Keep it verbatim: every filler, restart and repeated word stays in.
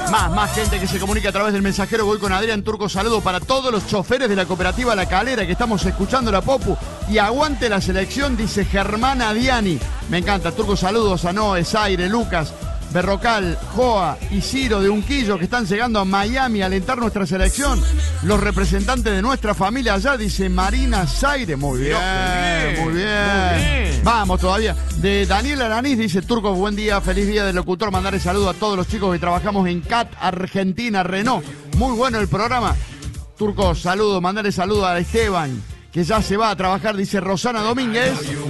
Más, más gente que se comunica a través del mensajero. Voy con Adrián Turco. Saludo para todos los choferes de la cooperativa La Calera que estamos escuchando la Popu. Y aguante la selección, dice Germana Diani. Me encanta. Turco, saludos a Noé, Zaire, Lucas, Berrocal, Joa y Ciro de Unquillo que están llegando a Miami a alentar nuestra selección. Los representantes de nuestra familia allá, dice Marina Zaire. Muy bien, bien, muy bien. Muy bien. Vamos todavía. De Daniel Aranís dice Turco, buen día, feliz día del locutor. Mandarle saludo a todos los chicos que trabajamos en C A T Argentina, Renault. Muy bueno el programa. Turco, saludo, mandarle saludo a Esteban, que ya se va a trabajar, dice Rosana Domínguez.